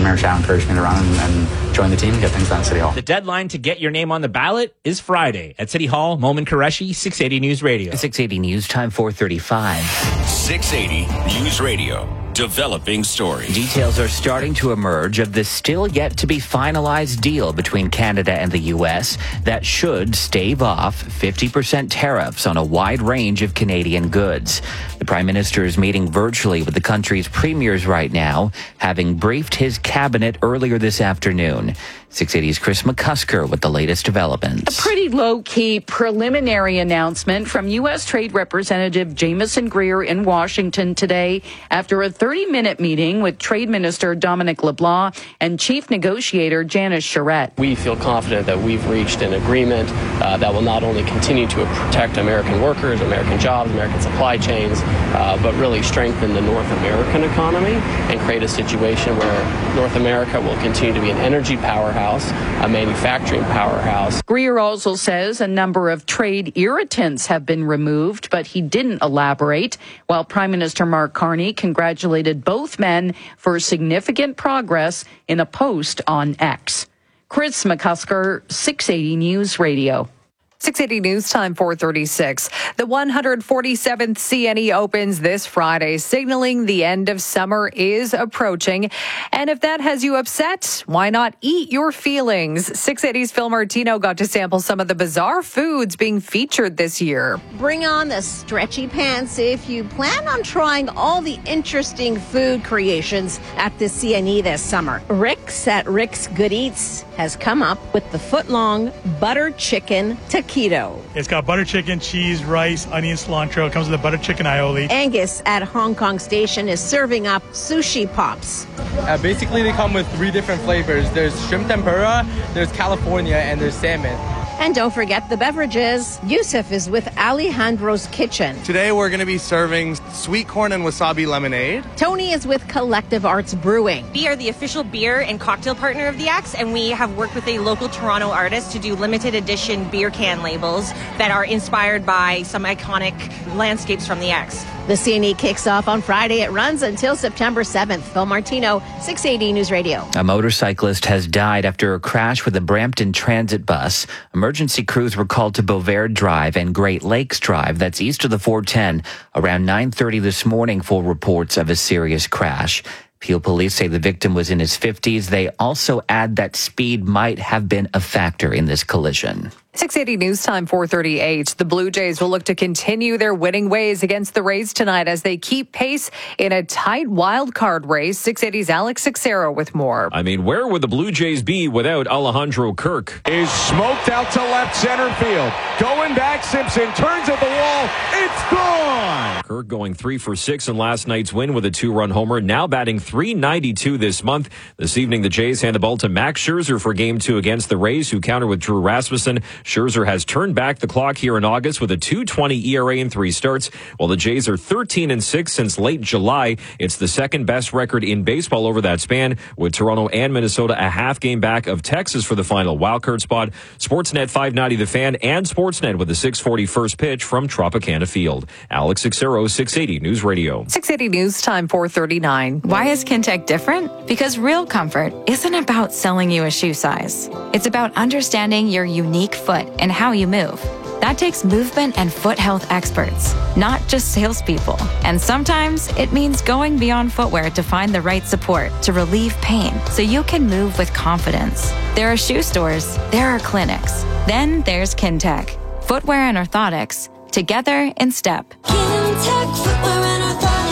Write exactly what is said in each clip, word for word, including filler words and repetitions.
Mayor Chow encouraged me to run and, and join the team and get things done at City Hall. The deadline to get your name on the ballot is Friday at City Hall. Momin Qureshi, six eighty News Radio. six eighty News Time, four thirty-five. six eighty News Radio. Developing stories. Details are starting to emerge of the still yet to be finalized deal between Canada and the U S that should stave off fifty percent tariffs on a wide range of Canadian goods. The Prime Minister is meeting virtually with the country's premiers right now, having briefed his cabinet earlier this afternoon. six eighty's Chris McCusker with the latest developments. A pretty low-key preliminary announcement from U S. Trade Representative Jamieson Greer in Washington today after a thirty-minute meeting with Trade Minister Dominic LeBlanc and Chief Negotiator Janice Charette. We feel confident that we've reached an agreement uh, that will not only continue to protect American workers, American jobs, American supply chains, uh, but really strengthen the North American economy and create a situation where North America will continue to be an energy powerhouse, a manufacturing powerhouse. Greer also says a number of trade irritants have been removed, but he didn't elaborate, while Prime Minister Mark Carney congratulated both men for significant progress in a post on X. Chris McCusker, six eighty News Radio. six eighty News Time, four thirty-six. The one hundred forty-seventh C N E opens this Friday, signaling the end of summer is approaching. And if that has you upset, why not eat your feelings? six eighty's Phil Martino got to sample some of the bizarre foods being featured this year. Bring on the stretchy pants if you plan on trying all the interesting food creations at the C N E this summer. Rick's at Rick's Good Eats has come up with the foot-long butter chicken taquito. It's got butter chicken, cheese, rice, onion, cilantro. It comes with a butter chicken aioli. Angus at Hong Kong Station is serving up sushi pops. Uh, basically, they come with three different flavors. There's shrimp tempura, there's California, and there's salmon. And don't forget the beverages. Yusuf is with Alejandro's Kitchen. Today we're going to be serving sweet corn and wasabi lemonade. Tony is with Collective Arts Brewing. We are the official beer and cocktail partner of the X, and we have worked with a local Toronto artist to do limited edition beer can labels that are inspired by some iconic landscapes from the X. The C N E kicks off on Friday. It runs until September seventh. Phil Martino, six eighty News Radio. A motorcyclist has died after a crash with a Brampton Transit bus. Emergency crews were called to Bovaird Drive and Great Lakes Drive, that's east of the four ten, around nine thirty this morning for reports of a serious crash. Peel police say the victim was in his fifties. They also add that speed might have been a factor in this collision. six eighty News Time, four thirty-eight. The Blue Jays will look to continue their winning ways against the Rays tonight as they keep pace in a tight wild card race. six eighty's Alex Sixero with more. I mean, where would the Blue Jays be without Alejandro Kirk? Is smoked out to left center field. Going back, Simpson turns at the wall. It's gone! Kirk going three for six in last night's win with a two-run homer. Now batting three ninety-two this month. This evening, the Jays hand the ball to Max Scherzer for game two against the Rays, who counter with Drew Rasmussen. Scherzer has turned back the clock here in August with a two twenty E R A in three starts, while the Jays are thirteen and six since late July. It's the second best record in baseball over that span, with Toronto and Minnesota a half game back of Texas for the final wildcard spot. Sportsnet five ninety The Fan and Sportsnet with a six forty first pitch from Tropicana Field. Alex Sixero, six eighty News Radio. six eighty News Time, four thirty-nine. Why is Kintec different? Because real comfort isn't about selling you a shoe size. It's about understanding your unique foot and how you move. That takes movement and foot health experts, not just salespeople. And sometimes it means going beyond footwear to find the right support to relieve pain so you can move with confidence. There are shoe stores, there are clinics. Then there's Kintec. Footwear and orthotics, together in step. Kintec Footwear and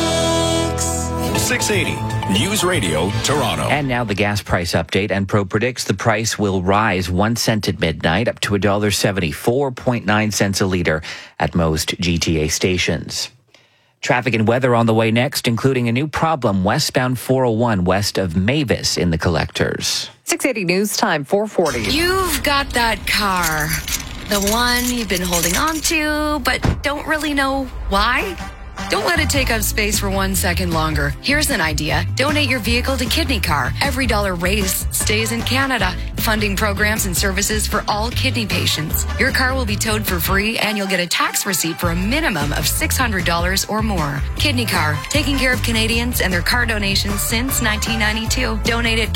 Orthotics. six eighty News Radio, Toronto. And now the gas price update. Enpro predicts the price will rise one cent at midnight, up to one dollar seventy-four point nine cents a litre at most G T A stations. Traffic and weather on the way next, including a new problem westbound four oh one west of Mavis in the Collectors. six eighty News Time, four forty. You've got that car, the one you've been holding on to, but don't really know why. Don't let it take up space for one second longer. Here's an idea. Donate your vehicle to Kidney Car. Every dollar raised stays in Canada, funding programs and services for all kidney patients. Your car will be towed for free, and you'll get a tax receipt for a minimum of six hundred dollars or more. Kidney Car, taking care of Canadians and their car donations since nineteen ninety-two. Donate at